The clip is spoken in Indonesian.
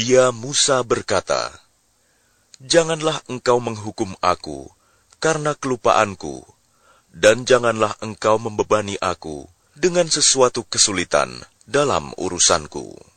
Dia Musa berkata, "Janganlah engkau menghukum aku karena kelupaanku, dan janganlah engkau membebani aku dengan sesuatu kesulitan dalam urusanku."